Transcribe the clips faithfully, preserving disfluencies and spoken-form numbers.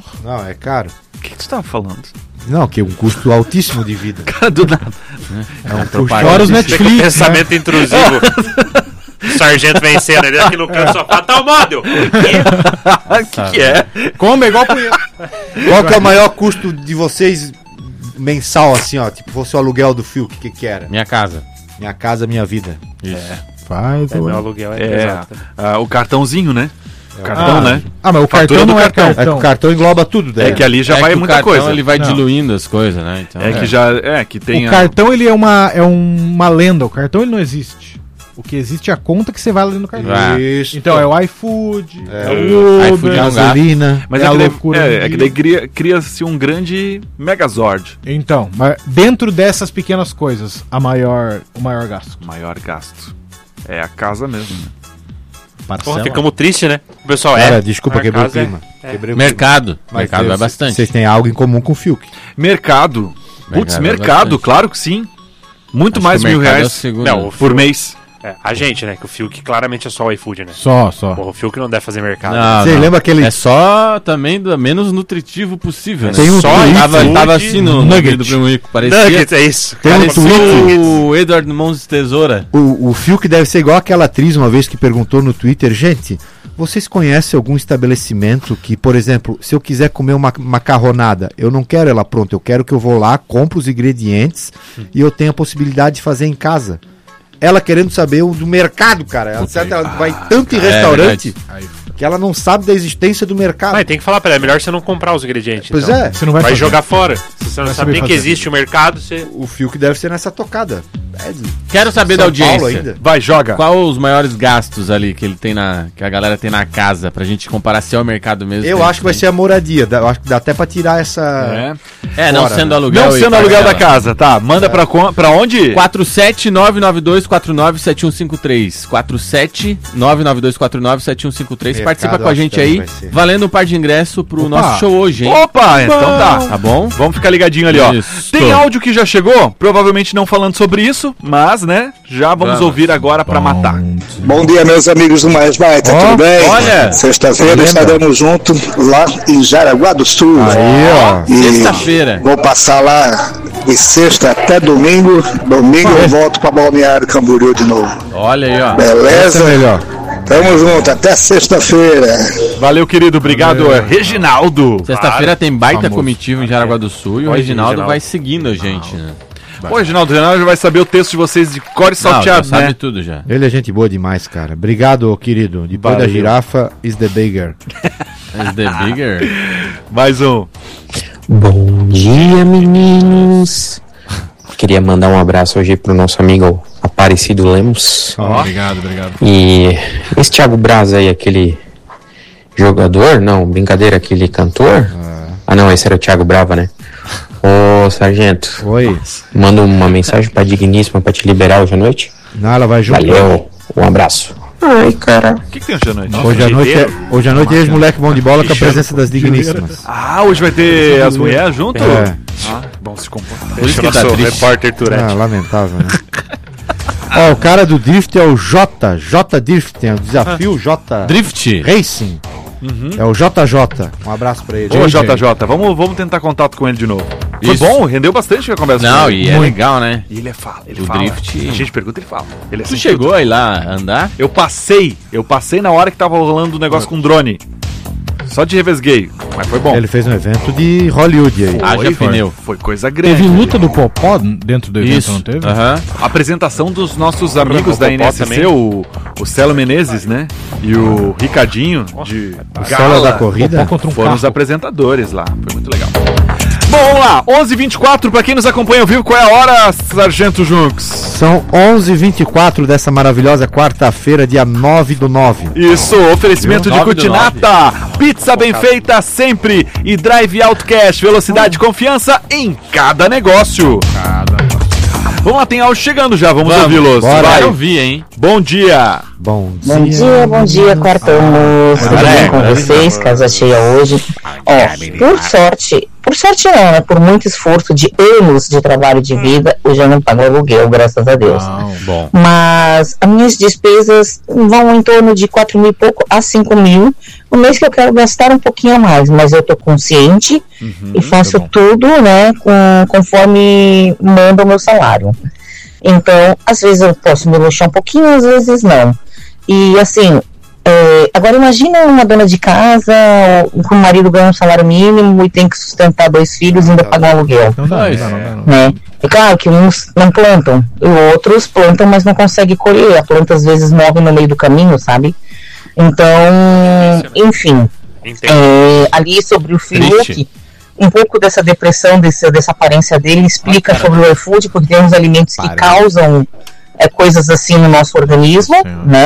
Não, é caro. O que, que você tava falando? Não, que é um custo altíssimo de vida. Cara, do nada. É um custo Fora os Netflix, né? Pensamento intrusivo. O sargento vencendo ele aqui no canto do sofá. Tá o móvel. O que, que é? Come igual punheta. Qual que é o maior custo de vocês mensal, assim, ó? Tipo, fosse o aluguel do Fiuk, o que que era? Minha casa. Minha casa, minha vida. Faz, É, ué. meu aluguel é, É, exato. ah, o cartãozinho, né? O cartão, Ah, né? Ah, mas o Fatura cartão do não é cartão. É que cartão. o cartão engloba tudo, daí. É que ali já é vai que muita o cartão, coisa. ele vai Não. diluindo as coisas, né? Então, É que já. É, que tem. O a- cartão, ele é uma, é uma lenda. O cartão, ele não existe. O que existe é a conta que você vai ali no cartão. Ah. Isso. Então, é o iFood, É. é, o iFood Uber. não gasolina. Mas É é, a que daí, loucura é, do é que dia. daí cria- cria-se um grande Megazord. Então, mas dentro dessas pequenas coisas, a maior, o maior gasto. Maior gasto. É a casa mesmo. Né? Porra, Parcela. ficamos tristes, né? O pessoal Cara, é. desculpa, a quebrei o casa é- clima. é. Quebrei o clima. mercado. Mas mercado Deus, vai bastante. Vocês têm algo em comum com o Fiuk. Mercado. Putz, Mercado é mercado, bastante. claro que sim. Muito Acho mais que o mil mercado é o reais segundo. Não, o por Fiuk- mês. É, a gente, né? Que o Fiuk claramente é só o iFood, né? Só, só. Porra, o Fiuk não deve fazer mercado. Não, Vocês não. lembram aquele... É só também do menos nutritivo possível, né? Tem um só tweet- tava, tava assim no, no Nugget. vídeo do Primo Rico. Parecia, Nuggets, é isso. Tem um parecia tweet- o Edward Mãos de Tesoura. O, o Fiuk deve ser igual aquela atriz uma vez que perguntou no Twitter, gente, vocês conhecem algum estabelecimento que, por exemplo, se eu quiser comer uma macarronada, eu não quero ela pronta, eu quero que eu vou lá, compro os ingredientes e eu tenho a possibilidade de fazer em casa. Ela querendo saber o do mercado, cara. Ela, certo, ela vai tanto em é restaurante que ela não sabe da existência do mercado. Mas tem que falar pra ela, é melhor você não comprar os ingredientes. Pois então. é, Você não vai, Vai, fazer. jogar fora. Se você não Vai sabe saber nem que fazer. existe o mercado, você... o Fiuk deve ser nessa tocada. É de Quero saber da São audiência. Paulo ainda. Vai, joga. Qual os maiores gastos ali que ele tem na. Que a galera tem na casa, pra gente comparar se é o mercado mesmo? Eu tem acho que vai também. ser a moradia. dá- Eu acho que dá até pra tirar essa. É. É, não fora, sendo né? aluguel. Não e sendo aluguel da parcela. casa, tá? Manda pra, con- pra onde? quatro sete nove nove dois quatro nove sete um cinco três. quatro sete nove nove dois quatro nove sete um cinco três. Mercado, Participa com a acho gente que aí, vai ser. valendo um par de ingresso pro Opa. nosso show hoje, hein? Opa, então tá. Tá bom? Vamos ficar ligadinho ali, ó. Isso. Tem áudio que já chegou, provavelmente não falando sobre isso, mas, né, já vamos Vamos. ouvir agora pra matar. Bom dia, meus amigos do Mais Baita, Ó, tudo bem? olha, Sexta-feira lembra? estaremos juntos lá em Jaraguá do Sul. Aí, ó. E Sexta-feira. vou passar lá de sexta até domingo. Domingo eu volto para Balneário Camboriú de novo. Olha aí, ó. Essa é Beleza? melhor. Tamo junto, até sexta-feira. Valeu, querido, obrigado, Reginaldo. Sexta-feira tem baita Famoso. comitiva em Jaraguá do Sul e o Pode ir, Reginaldo Reginaldo. vai seguindo a gente, né? Ô, Reginaldo, o Reginaldo já vai saber o texto de vocês de cor e Não, já salteado, sabe né? tudo já. Ele é gente boa demais, cara. Obrigado, querido. Depois Valeu. da girafa, is the bigger. Is the bigger? Mais um. Bom dia, meninos. Queria mandar um abraço hoje pro nosso amigo Aparecido Lemos. Obrigado, obrigado. E esse Thiago Braz aí, aquele jogador, não, brincadeira, aquele cantor. Ah não, esse era o Thiago Brava, né? Ô, sargento, Oi. manda uma mensagem pra Digníssima pra te liberar hoje à noite. Não, ela vai junto. Valeu, um abraço. Ai, cara. O que, que tem hoje à noite? Hoje à noite, é, Juliano. hoje à noite é moleque bom de bola com a presença das digníssimas. Ah, hoje vai ter as mulheres junto? É. Ah, bom se comportar. Por isso Deixa que o tá nosso triste. repórter Turete. Ah, lamentável, né? Ó, o cara do Drift é o J. J Drift, tem o desafio J Drift. Racing. É o J J. Um abraço pra ele. Ô, J J, vamos, vamos tentar contato com ele de novo. Foi Isso. bom, rendeu bastante a conversa Não, com ele. e é legal, né? E ele é fala, ele O fala. drift- A gente pergunta, ele fala. Ele é Tu sempre chegou aí lá andar? Eu passei, eu passei na hora que tava rolando o negócio com drone. Só de revesguei, mas foi bom. Ele fez um evento de Hollywood aí. Haja foi, pneu. Foi coisa grande. Teve luta do Popó dentro do evento, Isso. não teve? Aham. A apresentação dos nossos amigos o da Popó N S C, também. o, o Celo Menezes, né? E o Ricardinho de A sala da corrida. Popó contra um foram carro. os apresentadores lá. Foi muito legal. Bom, vamos lá. onze e vinte e quatro, pra quem nos acompanha ao vivo, qual é a hora, Sargento Junks? São onze e vinte e quatro dessa maravilhosa quarta-feira, dia nove do nove. Isso, oferecimento de nove do Cutinata, pizza bem feita sempre e Drive Out Cash, velocidade e confiança em cada negócio. Vamos lá, tem áudio chegando já, vamos, Vamos, ouvi-los. bora. Vai. Eu vi, hein? Bom dia. Bom dia. Bom dia, bom dia, quartamos. Tudo bem com vocês? Casa cheia hoje. Ó, por sorte, por por sorte não, né? Por muito esforço de anos de trabalho de vida, eu já não pago aluguel, graças a Deus. Ah, bom. Mas as minhas despesas vão em torno de quatro mil e pouco a cinco mil. No mês que eu quero gastar um pouquinho a mais, mas eu tô consciente uhum, e faço tá tudo, né, com, conforme manda o meu salário. Então, às vezes eu posso me luxar um pouquinho, às vezes não. E assim, é, agora imagina uma dona de casa, com o marido ganha um salário mínimo e tem que sustentar dois filhos e ainda pagar um aluguel. Não dá, não dá, não dá, não. Né? É claro que uns não plantam, e outros plantam, mas não conseguem colher. A planta às vezes morre no meio do caminho, sabe? Então, enfim, é, ali sobre o Fiuk, um pouco dessa depressão, desse, dessa aparência dele, explica ah, sobre o iFood, porque tem uns alimentos que Para. causam é, coisas assim no nosso organismo, Sim. né?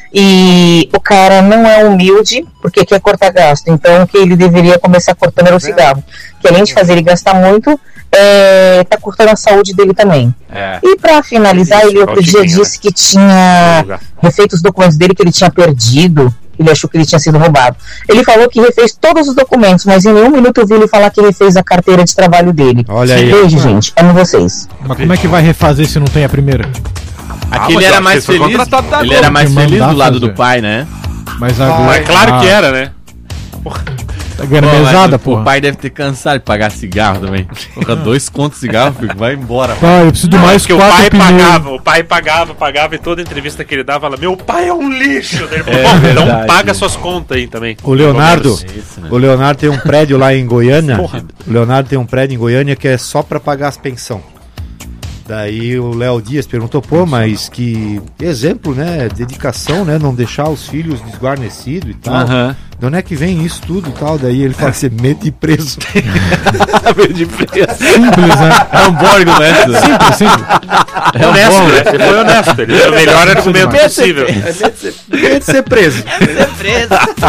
E o cara não é humilde, porque quer cortar gasto. Então, o que ele deveria começar cortando era o cigarro, que além de fazer ele gastar muito, é, tá cortando a saúde dele também. É. E para finalizar, ele outro dia disse que tinha refeito os documentos dele que ele tinha perdido. Ele achou que ele tinha sido roubado. Ele falou que refez todos os documentos, mas em nenhum minuto eu vi ele falar que ele fez a carteira de trabalho dele. Olha aí. Beijo, gente. Amo vocês. Mas como é que vai refazer se não tem a primeira? Aqui ah, ele era mais feliz. Ele era mais feliz do lado fazer. do pai, né? Mas agora. Mas claro ah. que era, né? Porra. Tá ganhando mesada, pô. O pai deve ter cansado de pagar cigarro também. Porra, dois contos de cigarro, filho, vai embora. Pai, eu preciso de não, mais que o pai pneus. pagava, o pai pagava, pagava e toda entrevista que ele dava, fala, meu pai é um lixo. É, então paga suas contas aí também. O Leonardo, isso, né? o Leonardo tem um prédio lá em Goiânia. Porra. O Leonardo tem um prédio em Goiânia que é só pra pagar as pensões. Daí o Léo Dias perguntou, pô, mas que exemplo, né? Dedicação, né? Não deixar os filhos desguarnecidos e tal. Uhum. De onde é que vem isso tudo e tal? Daí ele fala assim, medo de preso. Medo de preso. Simples, né? É um bom argumento. Simples, simples. É honesto, bom, né? Ele foi honesto. Ele foi o melhor argumento possível. É medo de ser, medo de ser preso. É de ser preso.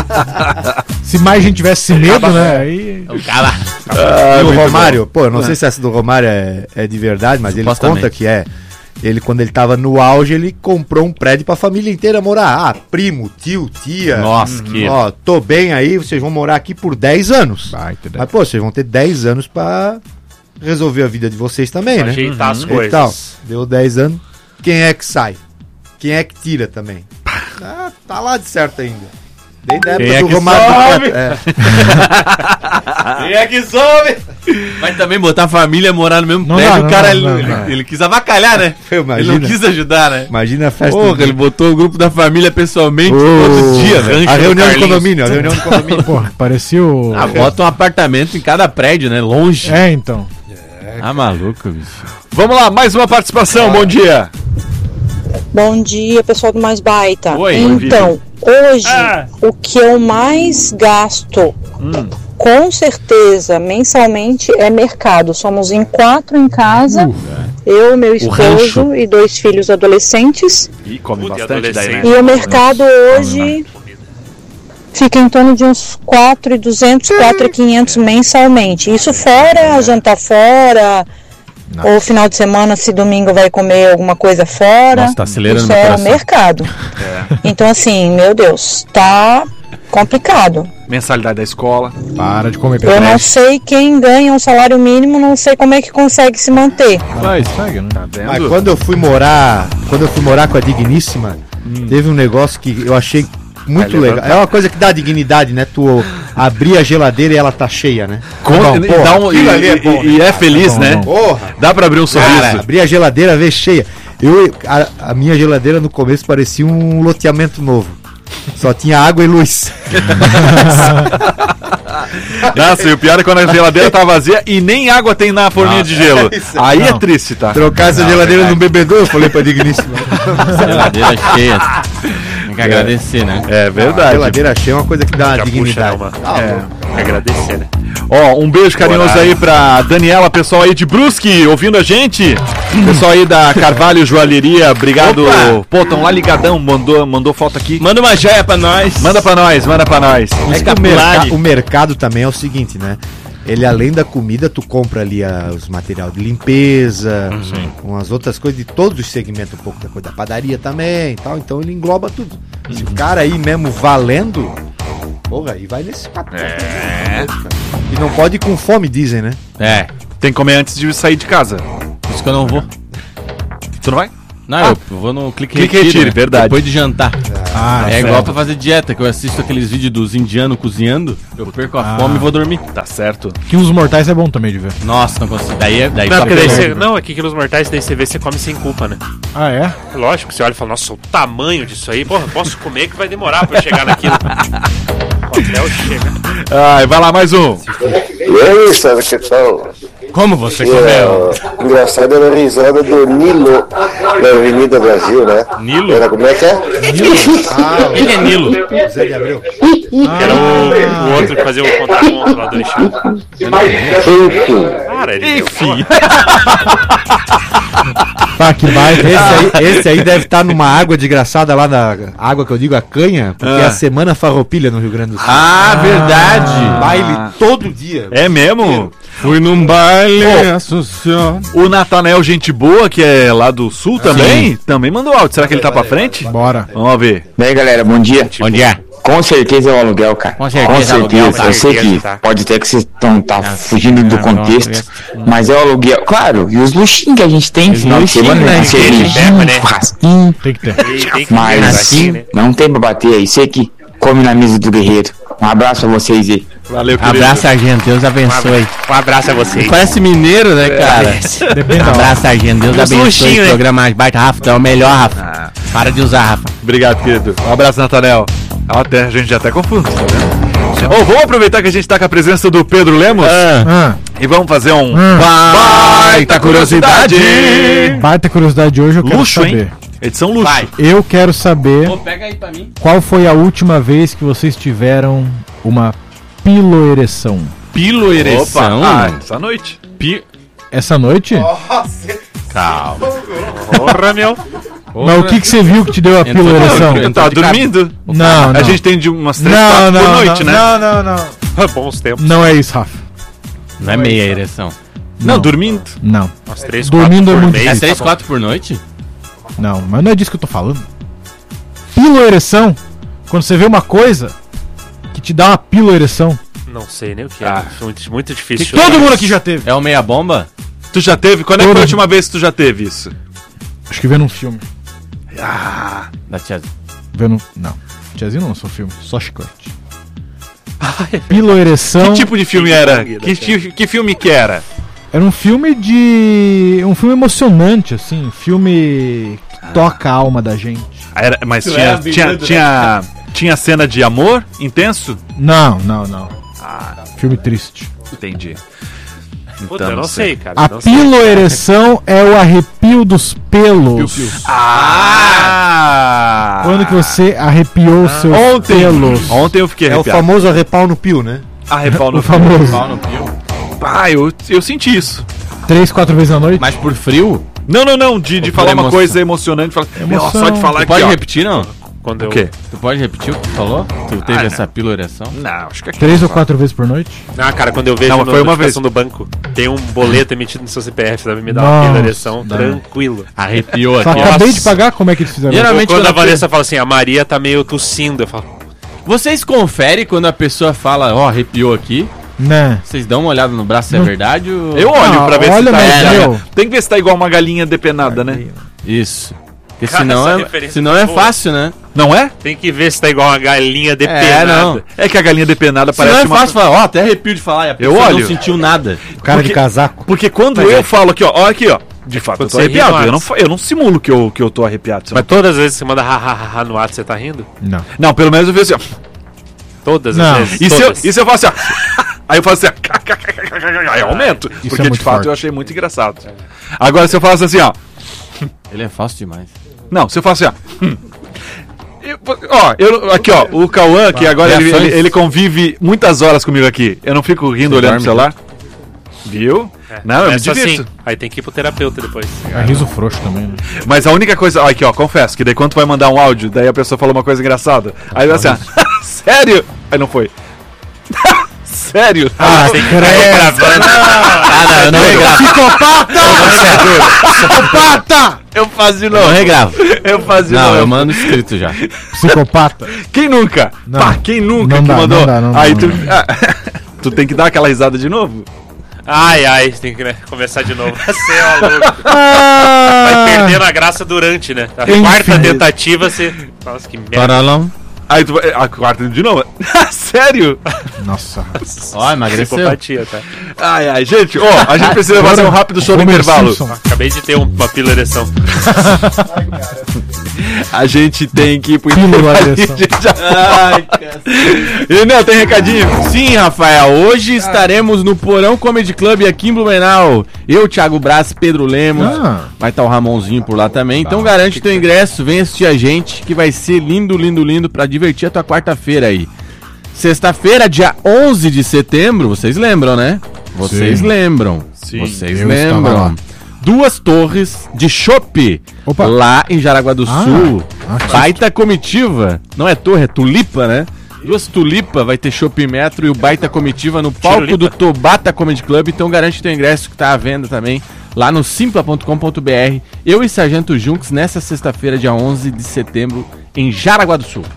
Se mais gente tivesse medo, né? Aí... O cara... Ah, e o Romário, bom. pô, eu não é. sei se essa do Romário é, é de verdade, mas ele conta que é. Ele, quando ele tava no auge, ele comprou um prédio pra família inteira morar. Ah, primo, tio, tia. Nossa, que... Ó, tô bem aí, vocês vão morar aqui por dez anos. Vai, mas, pô, vocês vão ter dez anos pra resolver a vida de vocês também, pra né? Ajeitar uhum. as coisas. Então, deu dez anos. Quem é que sai? Quem é que tira também? Ah, tá lá de certo ainda. Desde a época é do Romário. É. Quem é que sobe? Mas também botar a família morar no mesmo não prédio, não, o cara não, não, ele, não, ele, ele quis avacalhar, né? Imagina, ele não quis ajudar, né? Imagina a festa. Porra, ele botou o grupo da família pessoalmente oh, todo dia, né? A reunião de condomínio, a reunião de condomínio. Porra, parecia o... Ah, bota um apartamento em cada prédio, né? Longe. É, então. É, ah, maluco, bicho. Vamos lá, mais uma participação, bom dia. Bom dia, pessoal do Mais Baita. Oi, então, hoje, ah. o que eu mais gasto, hum. com certeza, mensalmente, é mercado. Somos em quatro em casa, uh, eu, meu esposo e dois filhos adolescentes. E come bastante daí, né? E o mercado hoje fica em torno de uns quatro mil e duzentos, quatro mil e quinhentos mensalmente. Isso fora, jantar fora... Nossa. Ou final de semana, se domingo vai comer alguma coisa fora. Nossa, tá acelerando isso é o mercado. É. Então assim, meu Deus, tá complicado. Mensalidade da escola. Para de comer. Eu não sei quem ganha um salário mínimo, não sei como é que consegue se manter. Mas, segue, né? Tá vendo? Mas quando eu fui morar, quando eu fui morar com a Digníssima, hum. teve um negócio que eu achei muito legal. É uma coisa que dá dignidade, né? Tu abrir a geladeira e ela tá cheia, né? Com, bom, e, porra, dá um, e, é bom, e, e é feliz, né? Porra. Dá pra abrir um sorriso. Cara, abrir a geladeira, ver cheia. Eu, a, a minha geladeira no começo parecia um loteamento novo. Só tinha água e luz. Nossa, e o pior é quando a geladeira tá vazia e nem água tem na forminha não, de gelo. É Aí não. é triste, tá? Trocar essa não, geladeira no bebedouro, eu falei pra Digníssima. Geladeira cheia. Tem que agradecer, né? É verdade. A geladeira cheia é uma coisa que dá uma dignidade. Uma... Ah, é, tem que agradecer, né? Ó, um beijo carinhoso Horário. aí pra Daniela, pessoal aí de Brusque, ouvindo a gente. Pessoal aí da Carvalho Joalheria, obrigado. Opa. Pô, tão lá ligadão, mandou, mandou foto aqui. Manda uma joia pra nós. Manda pra nós, manda pra nós. É que o, merca- o mercado também é o seguinte, né? Ele, além da comida, tu compra ali a, os materiais de limpeza, uhum. umas outras coisas de todos os segmentos, um pouco da coisa da padaria também e tal. Então ele engloba tudo. Se o cara aí mesmo valendo, porra, aí vai nesse papo. É. E não pode ir com fome, dizem, né? É. Tem que comer antes de sair de casa. Por isso que eu não vou. Tu não vai? Não, Ah. eu vou no clique Clique retire, retire, né? verdade. Depois de jantar. Ah, é certo. igual pra fazer dieta, que eu assisto aqueles vídeos dos indianos cozinhando, eu perco a Ah. fome e vou dormir. Tá certo. Quilos Mortais é bom também de ver. Nossa, não consigo. Daí é. Daí Não, só porque daí perde. você, não, é que Quilos Mortais, daí você vê, você come sem culpa, né? Ah, é? Lógico, você olha e fala, nossa, o tamanho disso aí, porra, posso comer que vai demorar pra eu chegar naquilo. Até eu chegar. Ai, vai lá, mais um. E aí, sabe que tal? Como você É, comeu? o engraçado era a risada do Nilo na Avenida Brasil, né? Nilo? Era como é que é? Quem é Nilo? Zé de Abreu. Que era o, o outro que fazia o contraponto lá do Alexandre. Enfim. Cara, ele Enfim. Tá, que baita. Esse aí, esse aí deve estar numa água desgraçada lá na água que eu digo, a canha, porque Ah. é a Semana Farroupilha no Rio Grande do Sul. Ah, verdade. Baile todo dia. É mesmo? Fui num baile Pô. associado. O Natanel Gente Boa, que é lá do Sul também, também mandou áudio. Será que ele tá pra frente? Bora. Vamos ver. E aí, galera, bom dia. Bom dia. Com certeza é o aluguel, cara. Com certeza é o aluguel, tá? Eu sei que Tá. pode ter que vocês estão tá fugindo do não, contexto, não, mas é o aluguel. Claro, e os luxinhos que a gente tem, final de luxinhos, semana, né? né? Aquele beco, Cervejinha, né? churrasquinho, Tem que ter. tem, tem que mas comer assim, assim, né? não tem pra bater aí. Sei que come na mesa do guerreiro. Um abraço pra vocês aí. Valeu, querido. Abraço, sargento. Deus abençoe. Um abraço a vocês. Parece mineiro, né, cara? Depende da hora. Abraço, sargento. Deus Uns abençoe. luxinhos, O né? programa mais baita, Rafa. Tu é o melhor, Rafa. Para de usar, Rafa. Obrigado, querido. Um abraço, Natanel. Até, a gente já tá confuso, tá vendo? Ô, vamos aproveitar que a gente tá com a presença do Pedro Lemos Ah, e vamos fazer um Baita curiosidade. baita curiosidade de hoje, eu quero Luxo, saber. hein? Edição luxo. Vai. Eu quero saber Pega aí pra mim. qual foi a última vez que vocês tiveram uma piloereção. Piloereção. Opa, ah, essa noite. Pi... Essa noite? Calma. Porra, meu. Mas o que, que você viu que te deu a Entrou- piloereção? Eu tava dormindo. Não, não. A gente tem de umas três, Não, quatro não, por noite, não, né? não, não, não. Bons tempos. Não é isso, Rafa. Não é meia ereção. Não, dormindo. Não. Umas três, Dormindo quatro é por muito mês, É difícil. três, tá bom. quatro por noite? Não, mas não é disso que eu tô falando. Piloereção, quando você vê uma coisa que te dá uma piloereção. Não sei nem o que é. Ah. Muito, muito difícil. Que todo mundo aqui já teve. É o meia bomba? Tu já teve? Quando é que foi a Todo- última vez que tu já teve isso? Acho que vendo um filme. Da tia... Vendo. Não. Tiazinho não, só filme. Só chiclete. Piloereção. Que tipo de filme era? Que, ti- que filme que era? Era um filme de. Um filme emocionante, assim. Um filme que toca a alma da gente. Era- mas Tu tinha, é tinha, habilidoso, tinha, tinha cena de amor intenso? Não, não, não. Filme triste. Entendi. Puta, eu não sei, cara. A não sei. piloereção é o arrepio dos pelos. Ah! Quando que você arrepiou os seus Ontem, pelos? ontem eu fiquei É o arrepiado. famoso arrepau no pio, né? Arrepau no O famoso. Pau no pio. Ah, eu, eu senti isso. Três, quatro vezes na noite? Mas por frio? Não, não, não, de, de Ou por falar uma emoção? coisa emocionante. Falar, meu, Emoção. só de falar Tu aqui, pode ó. repetir, não? Quando O eu... quê? Tu pode repetir o que tu falou? Tu teve Ah, essa piloereção? Não, acho que aqui. Três ou quatro vezes por noite? Ah, cara, quando eu vejo Não, no foi uma notificação do banco, tem um boleto emitido no seu C P F, sabe? Me dá uma Nossa, pila ereção dá. tranquilo. Arrepiou Só aqui. acabei Nossa. de pagar, como é que eles fizeram? Geralmente Quando a quando a Vanessa fala assim, a Maria tá meio tossindo, eu falo, Vocês conferem quando a pessoa fala, ó, arrepiou aqui? Né? Vocês dão uma olhada no braço se é Não. verdade ou... Eu olho Ah, pra ver olha, se tá. mas, É, meu- tem que ver se tá igual uma galinha depenada, né? Isso. Porque Cara, senão essa é, referência senão foi é boa. fácil, né? Não é? tem que ver se tá igual uma galinha É, depenada. não. É que a galinha depenada Senão parece é uma. fácil falar, ó, até arrepio de falar e a Eu pessoa olho. não sentiu nada. Cara Porque- de casaco. Porque quando Mas eu é. falo aqui, ó, ó, aqui, ó. De fato, eu Quando tô você ri arrepiado. no Eu não, WhatsApp. fa- eu não simulo que eu, que eu tô arrepiado. Mas todas as vezes que você manda ha, ha, ha, ha no WhatsApp, você tá rindo? Não. Não, pelo menos eu vejo assim, ó. Todas Não. as vezes. E se, eu, todas. e se eu faço assim, ó. Aí eu faço assim, ó. Aí eu aumento. Isso Porque é de muito fato forte. eu achei muito engraçado. Agora se eu faço assim, ó. Ele é fácil demais. Não, se eu faço assim, ó. hum. Eu- ó, eu, aqui ó, o Cauã, que agora ele, Reações? ele, ele convive muitas horas comigo aqui. Eu não fico rindo Você olhando pro dorme? celular. Viu? É, Não, eu me começa divirto. assim. Aí tem que ir pro terapeuta depois. É riso frouxo também, né? Mas a única coisa. Ó, aqui, ó, confesso que daí quando tu vai mandar um áudio, daí a pessoa falou uma coisa engraçada. Aí vai assim, ó. Sério? Aí não foi. Sério? Ah, tem que credo. gravando. Ah, não, eu não regravo. Psicopata! Eu fazia Eu não regravo. Eu fazia Não, eu mando escrito já. Psicopata. Quem nunca? Não. Pá, quem nunca Não que dá, mandou? não dá, não dá, Aí não tu. dá. Ah, Tu tem que dar aquela risada de novo? Ai, ai, tem que né, começar de novo. Você é maluco. Vai perdendo a graça durante, né? A Enfim. quarta tentativa, você... Nossa, que merda. Paralão. Aí tu vai. A quarta de novo? Sério? Nossa. Ó, emagreceu. Psicopatia, tá? Ai, ai, gente, ó, a gente precisa fazer um rápido show no Homer intervalo. Simpson. Acabei de ter um- uma pílula ereção. A gente tem que ir pro Pílula intervalo. ereção. A gente já... Ai, cara. E não, tem recadinho? Sim, Rafael, hoje estaremos no Porão Comedy Club aqui em Blumenau. Eu, Thiago Braz, Pedro Lemos, Ah. vai estar o Ramonzinho por lá também. Então garante teu ingresso, vem assistir a gente, que vai ser lindo, lindo, lindo pra divertir a tua quarta-feira aí. Sexta-feira, dia onze de setembro, vocês lembram, né? Vocês Sim. lembram. Sim, vocês eu estava lembram. lá. Duas torres de chopp Opa. lá em Jaraguá do Ah. Sul. Ah, que Baita comitiva. Não é torre, é tulipa, né? Duas tulipa, vai ter chopp metro e o baita comitiva no palco Tirulipa. do Tobata Comedy Club. Então garante teu ingresso que tá à venda também lá no simpla ponto com ponto br. Eu e Sargento Junks nessa sexta-feira, dia onze de setembro, em Jaraguá do Sul.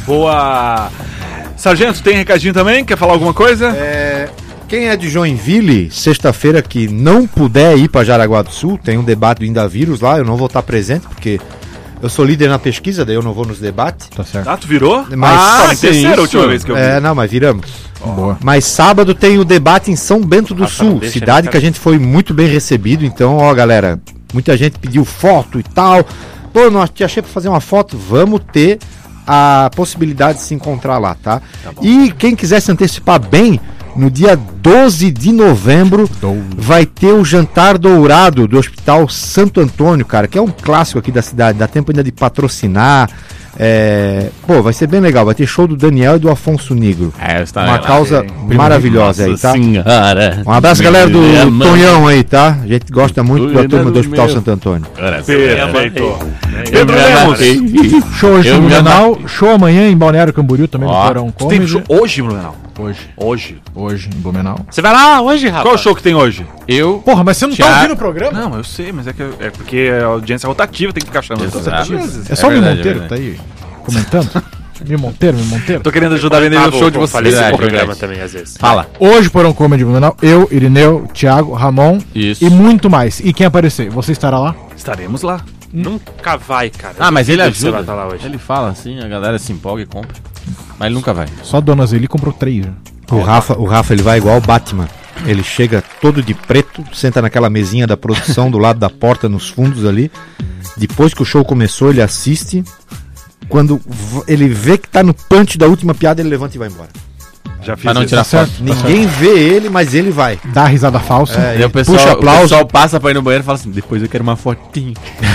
Boa! Sargento, tem recadinho também? Quer falar alguma coisa? É, quem é de Joinville, sexta-feira que não puder ir para Jaraguá do Sul, tem um debate do Indavírus lá, eu não vou estar presente porque eu sou líder na pesquisa, daí eu não vou nos debates. Tá certo. Ah, tu virou? Mas- ah, Ah, em sim, terceira isso. última vez que eu vi. É, não, mas viramos. Boa. Mas sábado tem o debate em São Bento do Rafa, não Sul, deixa, cidade né, que a gente foi muito bem recebido. Então, ó, galera, muita gente pediu foto e tal. Pô, nós te achei pra fazer uma foto, vamos ter a possibilidade de se encontrar lá, tá? E quem quiser se antecipar bem, no dia doze de novembro vai ter o jantar dourado do Hospital Santo Antônio, cara, que é um clássico aqui da cidade, dá tempo ainda de patrocinar. É... Pô, vai ser bem legal, vai ter show do Daniel e do Afonso Negro. É, está Uma causa maravilhosa aí, tá? Senhora. Um abraço, galera do Minha mãe. Tonhão aí, tá? A gente gosta muito da Cuida turma do do Hospital meu. Santo Antônio. Perfeito. Eu Pedro me Lemos. amarrei. Show hoje Eu no me Blumenau, show amanhã em Balneário Camboriú, também Ó, no Porão Tu tem Comedy. show hoje, Blumenau? Hoje. Hoje. Hoje em Blumenau. Você vai lá hoje, rapaz? Qual é o show que tem hoje? Eu. Porra, mas você não tá Thiago- ouvindo o programa? Não, eu sei, mas é, que, é porque a audiência é rotativa, tem que ficar chamando todas as Exato. vezes. É só É o verdade, Mi Monteiro é que tá aí comentando. Mi Monteiro, Mi Monteiro. Tô querendo ajudar a vender Ah, o show de vou vocês. falar esse Verdade, programa verdade. também, às vezes. Fala. Hoje, Porão Comedy Blumenau, eu, Irineu, Thiago, Ramon Isso. e muito mais. E quem aparecer, você estará lá? Estaremos lá. Nunca vai, cara. Ah, mas ele Duvido que você vai ajuda. estar lá hoje. Ele fala assim, a galera se empolga e compra. Mas ele nunca vai. Só a Dona Zeli comprou três. Já. O Rafa, o Rafa, ele vai igual o Batman. Ele chega todo de preto, senta naquela mesinha da produção do lado da porta, nos fundos ali. Depois que o show começou, ele assiste. Quando v- ele vê que tá no punch da última piada, ele levanta e vai embora. Já fiz Pra não isso. tirar foto. Ninguém vê ele, mas ele vai. Dá a risada falsa. É, Aí o pessoal, puxa o aplauso. pessoal passa pra ir no banheiro e fala assim, depois eu quero uma fotinho.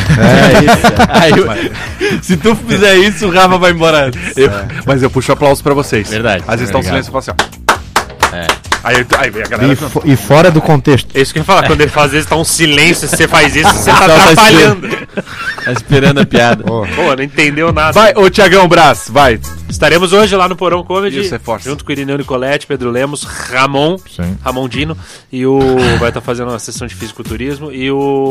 É isso. Aí eu- se tu fizer isso, o Rafa vai embora. Eu- Mas eu puxo aplauso pra vocês. Verdade. Às vezes tá um Obrigado. silêncio e eu falo assim, ó. É. Aí, aí vem a galera. E, fo- e fora do contexto. É isso que eu ia falar. Quando ele faz, às vezes tá um silêncio, se você faz isso, você tá Só tá atrapalhando. Tá esperando a piada. Ó, Pô, não entendeu nada. Vai, ô Tiagão Brás, vai. Estaremos hoje lá no Porão Comedy. Isso, é força. Junto com o Irineu Nicolete, Pedro Lemos, Ramon, Sim. Ramon Dino. E o. Vai estar fazendo uma sessão de fisiculturismo. E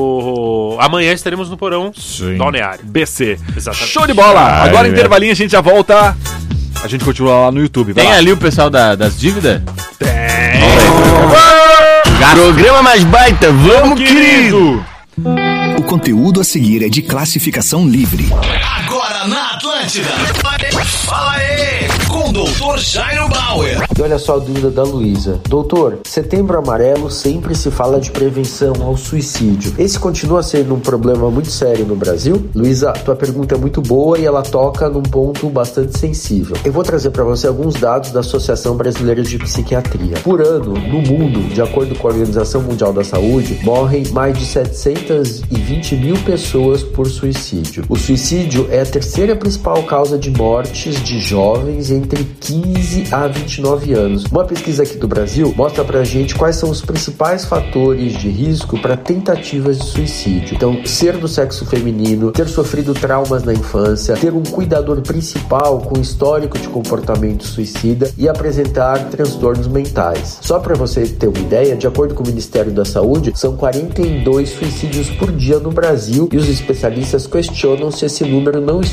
o. Amanhã estaremos no Porão Sim. Balneário. B C. Exatamente. Show de bola. Ai, Agora, velho. intervalinho, a gente já volta. A gente continua lá no YouTube. Vai Tem lá. ali o pessoal da- das dívidas? Programa mais baita, vamos, Querido! O conteúdo a seguir é de classificação livre. Agora na Atlântida. Fala aí, com o doutor Jairo Bauer. E olha só a dúvida da Luísa. Doutor, Setembro Amarelo sempre se fala de prevenção ao suicídio. Esse continua sendo um problema muito sério no Brasil? Luísa, tua pergunta é muito boa e ela toca num ponto bastante sensível. Eu vou trazer para você alguns dados da Associação Brasileira de Psiquiatria. Por ano, no mundo, de acordo com a Organização Mundial da Saúde, morrem mais de setecentos e vinte mil pessoas por suicídio. O suicídio é a terceira principal causa de mortes de jovens entre quinze a vinte e nove anos. Uma pesquisa aqui do Brasil mostra pra gente quais são os principais fatores de risco para tentativas de suicídio. Então, ser do sexo feminino, ter sofrido traumas na infância, ter um cuidador principal com histórico de comportamento suicida e apresentar transtornos mentais. Só para você ter uma ideia, de acordo com o Ministério da Saúde, são quarenta e dois suicídios por dia no Brasil e os especialistas questionam se esse número não está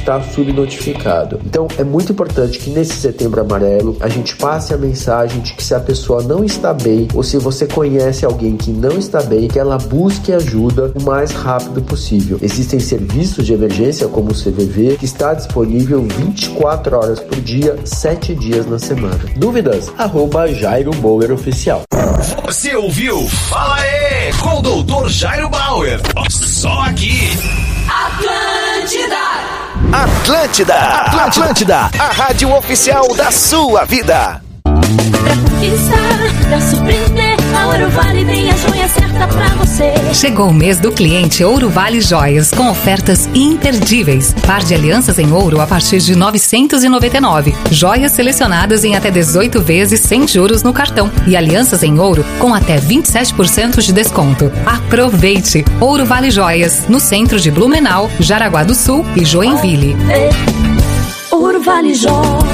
me notificado. Então é muito importante que nesse Setembro Amarelo a gente passe a mensagem de que se a pessoa não está bem ou se você conhece alguém que não está bem, que ela busque ajuda o mais rápido possível. Existem serviços de emergência como o C V V que está disponível vinte e quatro horas por dia, sete dias na semana. Dúvidas? Arroba Jairo Bauer Oficial. Você ouviu? Fala aí com o doutor Jairo Bauer. Só aqui. Atlântida! Atlântida! Atlântida! A rádio oficial da sua vida. Pra conquistar, pra surpreender, a Ouro Vale tem a joia certa pra você. Chegou o mês do cliente Ouro Vale Joias, com ofertas imperdíveis. Par de alianças em ouro a partir de novecentos e noventa e nove. Joias selecionadas em até dezoito vezes sem juros no cartão. E alianças em ouro com até vinte e sete por cento de desconto. Aproveite! Ouro Vale Joias, no centro de Blumenau, Jaraguá do Sul e Joinville. Ouro Vale Joias.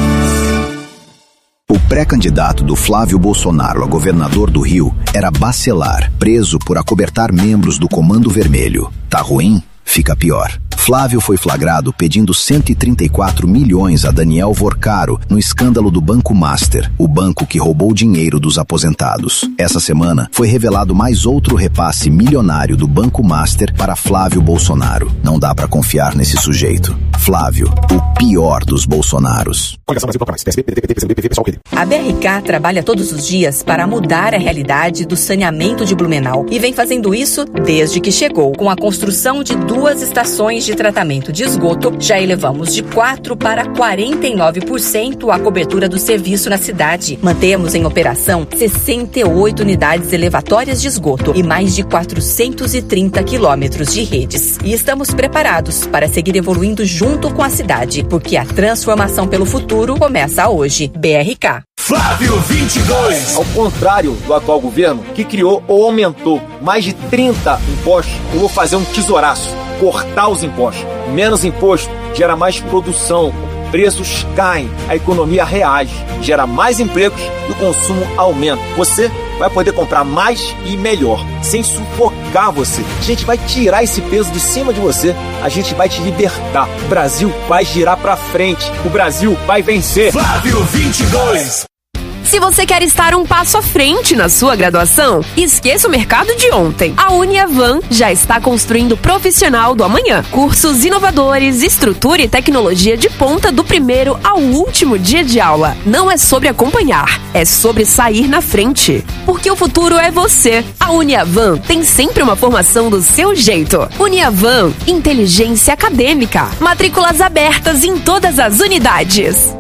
O pré-candidato do Flávio Bolsonaro a governador do Rio era Bacelar, preso por acobertar membros do Comando Vermelho. Tá ruim? Fica pior. Flávio foi flagrado pedindo cento e trinta e quatro milhões a Daniel Vorcaro no escândalo do Banco Master, o banco que roubou dinheiro dos aposentados. Essa semana foi revelado mais outro repasse milionário do Banco Master para Flávio Bolsonaro. Não dá pra confiar nesse sujeito. Flávio, o pior dos Bolsonaros. A B R K trabalha todos os dias para mudar a realidade do saneamento de Blumenau e vem fazendo isso desde que chegou. Com a construção de duas estações de tratamento de esgoto, já elevamos de quatro para quarenta e nove por cento a cobertura do serviço na cidade. Mantemos em operação sessenta e oito unidades elevatórias de esgoto e mais de quatrocentos e trinta quilômetros de redes. E estamos preparados para seguir evoluindo junto com a cidade, porque a transformação pelo futuro começa hoje. B R K. Flávio vinte e dois. Ao contrário do atual governo, que criou ou aumentou mais de trinta impostos, eu vou fazer um tesouraço, cortar os impostos. Menos imposto gera mais produção, preços caem, a economia reage, gera mais empregos e o consumo aumenta. Você vai poder comprar mais e melhor, sem sufocar você. A gente vai tirar esse peso de cima de você, a gente vai te libertar. O Brasil vai girar pra frente, o Brasil vai vencer. Flávio vinte e dois. Se você quer estar um passo à frente na sua graduação, esqueça o mercado de ontem. A Uniavan já está construindo o profissional do amanhã. Cursos inovadores, estrutura e tecnologia de ponta do primeiro ao último dia de aula. Não é sobre acompanhar, é sobre sair na frente. Porque o futuro é você. A Uniavan tem sempre uma formação do seu jeito. Uniavan, inteligência acadêmica. Matrículas abertas em todas as unidades.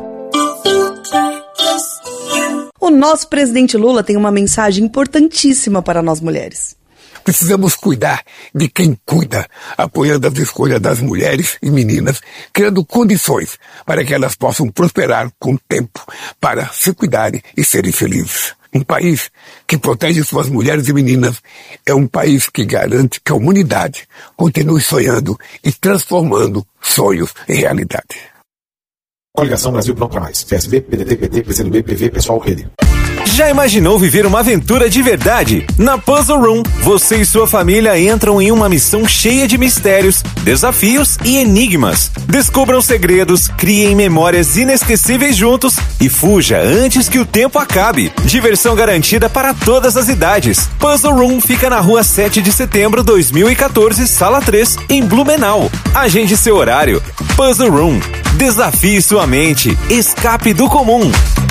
O nosso presidente Lula tem uma mensagem importantíssima para nós mulheres. Precisamos cuidar de quem cuida, apoiando as escolhas das mulheres e meninas, criando condições para que elas possam prosperar com o tempo, para se cuidarem e serem felizes. Um país que protege suas mulheres e meninas é um país que garante que a humanidade continue sonhando e transformando sonhos em realidade. Coligação Brasil Pronto Pra Mais. P S B, P D T, P T, P C do B, P V, Pessoal, Rede. Já imaginou viver uma aventura de verdade? Na Puzzle Room, você e sua família entram em uma missão cheia de mistérios, desafios e enigmas. Descubram segredos, criem memórias inesquecíveis juntos e fuja antes que o tempo acabe. Diversão garantida para todas as idades. Puzzle Room fica na rua sete de setembro, dois mil e quatorze, sala três, em Blumenau. Agende seu horário. Puzzle Room. Desafie sua mente. Escape do comum.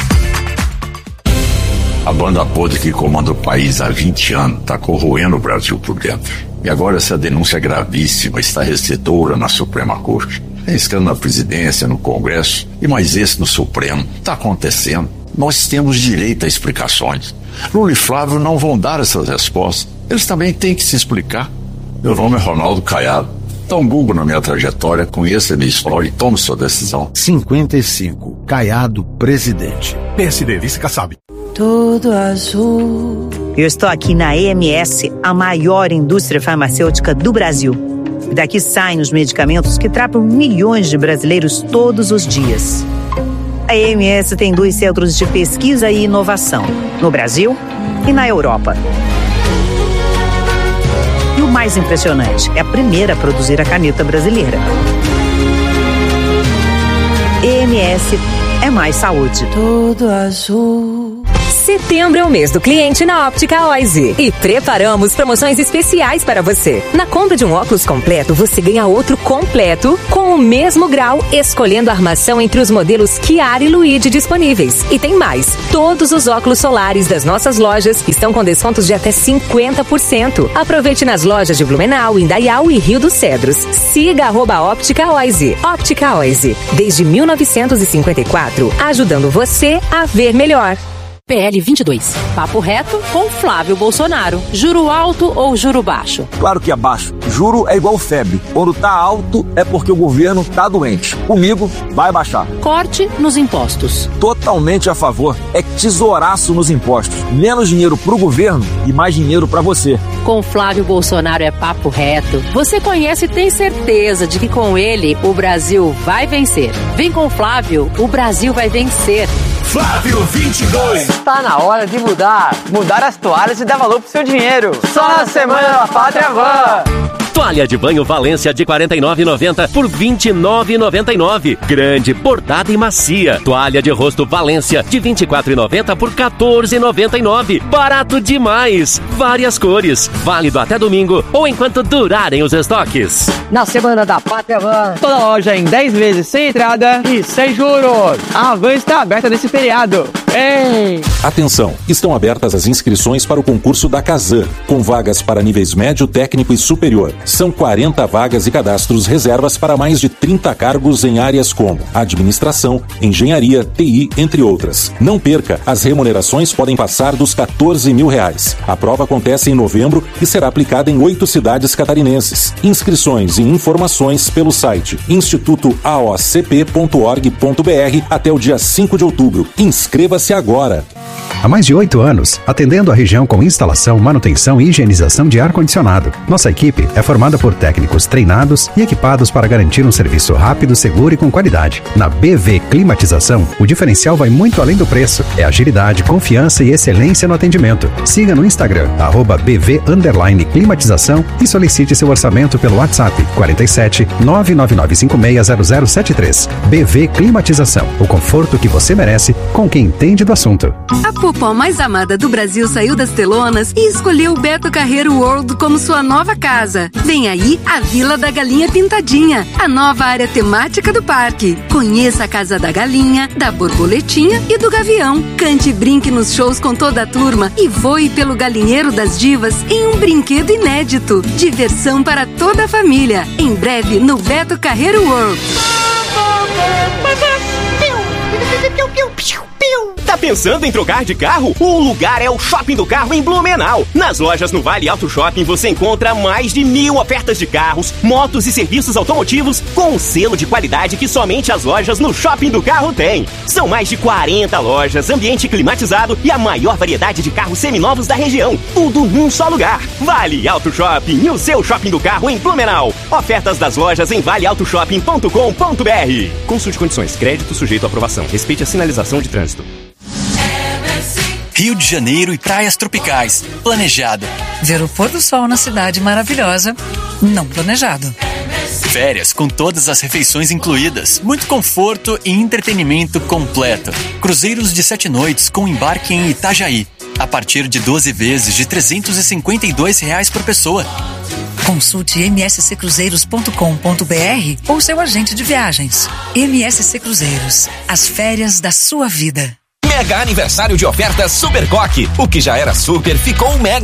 A banda podre que comanda o país há vinte anos está corroendo o Brasil por dentro. E agora essa denúncia gravíssima está restritora na Suprema Corte. É escândalo na presidência, no Congresso e mais esse no Supremo. Está acontecendo. Nós temos direito a explicações. Lula e Flávio não vão dar essas respostas. Eles também têm que se explicar. Meu nome é Ronaldo Caiado. Dá um Google na minha trajetória, conheça a minha história e tome sua decisão. cinquenta e cinco. Caiado, presidente. P S D, vice Kassab. Tudo azul. Eu estou aqui na E M S, a maior indústria farmacêutica do Brasil. Daqui saem os medicamentos que tratam milhões de brasileiros todos os dias. A E M S tem dois centros de pesquisa e inovação, no Brasil e na Europa. E o mais impressionante, é a primeira a produzir a caneta brasileira. S é mais saúde. Todo azul. Setembro é o mês do cliente na Óptica Oise e preparamos promoções especiais para você. Na compra de um óculos completo, você ganha outro completo com o mesmo grau, escolhendo a armação entre os modelos Chiara e Luigi disponíveis. E tem mais, todos os óculos solares das nossas lojas estão com descontos de até cinquenta por cento. Aproveite nas lojas de Blumenau, Indaial e Rio dos Cedros. Siga arroba Óptica Oise. Óptica Oise, desde mil novecentos e cinquenta e quatro, ajudando você a ver melhor. P L vinte e dois. Papo reto com Flávio Bolsonaro. Juro alto ou juro baixo? Claro que é baixo. Juro é igual febre. Quando tá alto é porque o governo tá doente. Comigo, vai baixar. Corte nos impostos. Totalmente a favor. É tesouraço nos impostos. Menos dinheiro pro governo e mais dinheiro pra você. Com Flávio Bolsonaro é papo reto. Você conhece e tem certeza de que com ele o Brasil vai vencer. Vem com Flávio, o Brasil vai vencer. Flávio vinte e dois. Tá na hora de mudar. Mudar as toalhas e dar valor pro seu dinheiro. Só na Semana da Pátria Van. Toalha de banho Valência de quarenta e nove reais e noventa centavos por vinte e nove reais e noventa e nove centavos. Grande, bordada e macia. Toalha de rosto Valência de vinte e quatro reais e noventa centavos por quatorze reais e noventa e nove centavos. Barato demais. Várias cores. Válido até domingo ou enquanto durarem os estoques. Na Semana da Pátria Van, toda loja em dez vezes sem entrada e sem juros. A Van está aberta nesse feriado. Ei! Atenção, estão abertas as inscrições para o concurso da Casan, com vagas para níveis médio, técnico e superior. São quarenta vagas e cadastros reservas para mais de trinta cargos em áreas como administração, engenharia, T I, entre outras. Não perca, as remunerações podem passar dos quatorze mil reais. A prova acontece em novembro e será aplicada em oito cidades catarinenses. Inscrições e informações pelo site instituto a o c p ponto org ponto b r até o dia cinco de outubro. Inscreva-se agora! Há mais de oito anos, atendendo a região com instalação, manutenção e higienização de ar-condicionado. Nossa equipe é formada por técnicos treinados e equipados para garantir um serviço rápido, seguro e com qualidade. Na B V Climatização, o diferencial vai muito além do preço. É agilidade, confiança e excelência no atendimento. Siga no Instagram, arroba bv underline climatização e solicite seu orçamento pelo WhatsApp quarenta e sete, nove nove nove cinco seis zero zero sete três. B V Climatização, o conforto que você merece com quem entende do assunto. A popó mais amada do Brasil saiu das telonas e escolheu o Beto Carreiro World como sua nova casa. Vem aí a Vila da Galinha Pintadinha, a nova área temática do parque. Conheça a Casa da Galinha, da Borboletinha e do Gavião. Cante e brinque nos shows com toda a turma e voe pelo Galinheiro das Divas em um brinquedo inédito. Diversão para toda a família. Em breve no Beto Carreiro World. Tá pensando em trocar de carro? O lugar é o Shopping do Carro em Blumenau. Nas lojas no Vale Auto Shopping você encontra mais de mil ofertas de carros, motos e serviços automotivos com um selo de qualidade que somente as lojas no Shopping do Carro têm. São mais de quarenta lojas, ambiente climatizado e a maior variedade de carros seminovos da região. Tudo num só lugar. Vale Auto Shopping, o seu Shopping do Carro em Blumenau. Ofertas das lojas em vale auto shopping ponto com ponto b r. Consulte condições. Crédito sujeito à aprovação. Respeite a sinalização de trânsito. Rio de Janeiro e praias tropicais. Planejado. Ver o pôr do sol na cidade maravilhosa. Não planejado. Férias com todas as refeições incluídas. Muito conforto e entretenimento completo. Cruzeiros de sete noites com embarque em Itajaí. A partir de doze vezes de trezentos e cinquenta e dois reais por pessoa. Consulte m s c cruzeiros ponto com ponto b r ou seu agente de viagens. M S C Cruzeiros. As férias da sua vida. Mega aniversário de ofertas Super Coque. O que já era super ficou mega.